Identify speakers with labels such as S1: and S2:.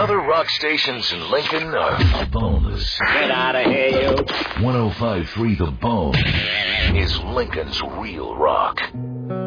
S1: other rock stations in Lincoln are a bonus.
S2: Get out of here, you.
S1: 105.3 The Bone is Lincoln's real rock.